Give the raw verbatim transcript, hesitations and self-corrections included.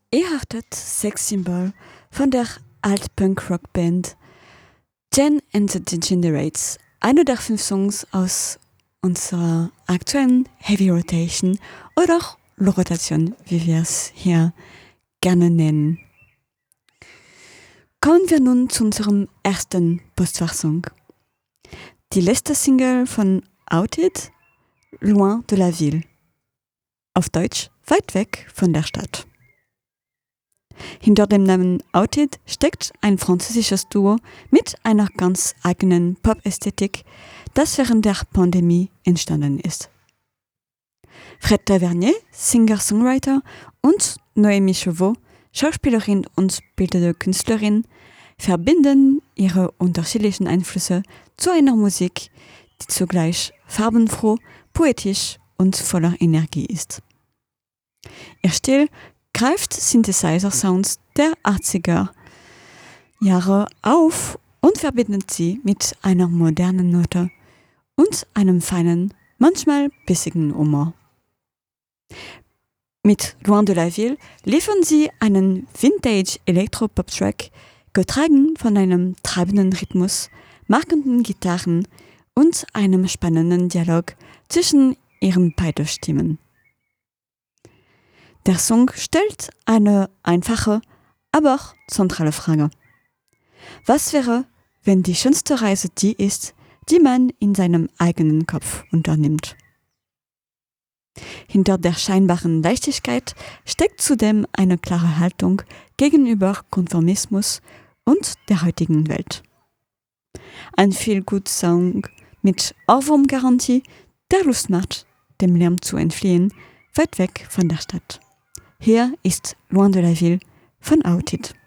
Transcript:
Ihr hörtet Sexsymbol von der Alt-Punk-Rock-Band Jen and the Degenerates, einer der fünf Songs aus unserer aktuellen Heavy Rotation oder auch Low Rotation, wie wir es hier gerne nennen. Kommen wir nun zu unserem ersten Postfach-Song. Die letzte Single von Outed, Loin de la Ville. Auf Deutsch, weit weg von der Stadt. Hinter dem Namen Outed steckt ein französisches Duo mit einer ganz eigenen Pop-Ästhetik, das während der Pandemie entstanden ist. Fred Tavernier, Singer-Songwriter, und Noémie Chauveau, Schauspielerin und bildende Künstlerin, verbinden ihre unterschiedlichen Einflüsse zu einer Musik, die zugleich farbenfroh, poetisch und voller Energie ist. Ihr Stil greift Synthesizer-Sounds der achtziger Jahre auf und verbindet sie mit einer modernen Note und einem feinen, manchmal bissigen Humor. Mit Loin de la Ville liefern sie einen Vintage-Elektro-Pop-Track, getragen von einem treibenden Rhythmus, markenden Gitarren und einem spannenden Dialog zwischen ihren beiden Stimmen. Der Song stellt eine einfache, aber auch zentrale Frage. Was wäre, wenn die schönste Reise die ist, die man in seinem eigenen Kopf unternimmt? Hinter der scheinbaren Leichtigkeit steckt zudem eine klare Haltung gegenüber Konformismus und der heutigen Welt. Ein Feel-Good-Song mit Ohrwurm-Garantie, der Lust macht, dem Lärm zu entfliehen, weit weg von der Stadt. Hier ist Loin de la Ville von Outed.